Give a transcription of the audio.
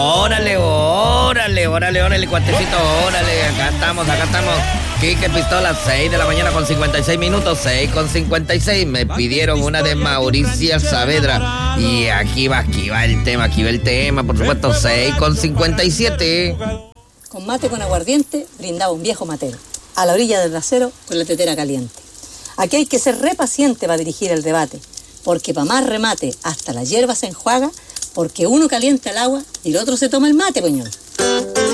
Órale, cuatecito, órale, acá estamos. Quique Pistola, 6 de la mañana con 56 minutos, 6 con 56. Me pidieron una de Mauricia Saavedra. Y aquí va el tema, por supuesto, 6 con 57. Con mate con aguardiente brindaba un viejo matero, a la orilla del brasero con la tetera caliente. Aquí hay que ser re paciente para dirigir el debate, porque pa' más remate hasta la hierba se enjuaga, porque uno calienta el agua y el otro se toma el mate, poñón.